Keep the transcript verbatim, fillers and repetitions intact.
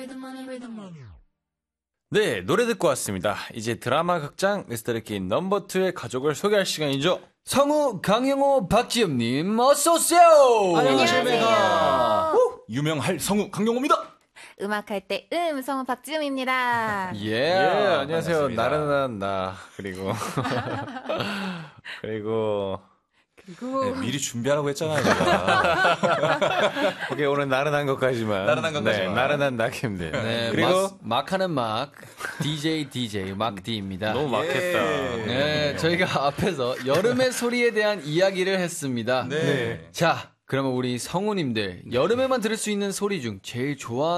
네, 노래 듣고 왔습니다. 이제 드라마 극장 미스터리키 넘버 투의 가족을 소개할 시간이죠. 성우 강영호 박지엽님 어서오세요. 안녕하십니까. 유명할 성우 강영호입니다. 음악할 때 음, 성우 박지음입니다. 예, 예 안녕하세요. 반갑습니다. 나른한 나 그리고 그리고 그리고 네, 미리 준비하라고 했잖아요. 제가. 오케이 오늘 나른한 것까지만 나른한 것까지만. 네, 나른한 낙입니다. 네, 그리고 막, 막하는 막 디제이 디제이 막디입니다. 너무 막했다. 네, 저희가 앞에서 여름의 소리에 대한 이야기를 했습니다. 네. 자, 그러면 우리 성우님들 여름에만 들을 수 있는 소리 중 제일 좋아하는